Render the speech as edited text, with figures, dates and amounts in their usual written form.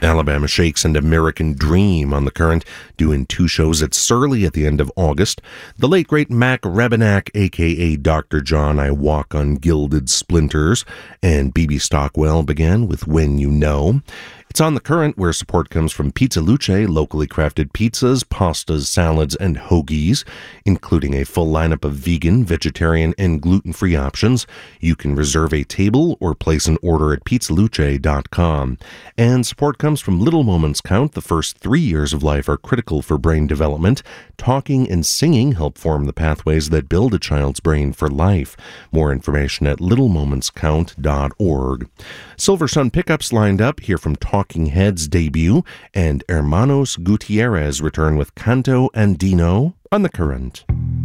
Alabama Shakes and American Dream on the Current, doing 2 shows at Surly at the end of August. The late great Mac Rebenak, a.k.a. Dr. John, I Walk on Gilded Splinters, and B.B. Stockwell began with When You Know. It's on the Current, where support comes from Pizza Luce, locally crafted pizzas, pastas, salads, and hoagies, including a full lineup of vegan, vegetarian, and gluten-free options. You can reserve a table or place an order at pizzaluce.com. And support comes from Little Moments Count. The first 3 years of life are critical for brain development. Talking and singing help form the pathways that build a child's brain for life. More information at littlemomentscount.org. Silver Sun Pickups lined up, here from Talking Heads debut, and Hermanos Gutierrez return with Canto Andino on the Current.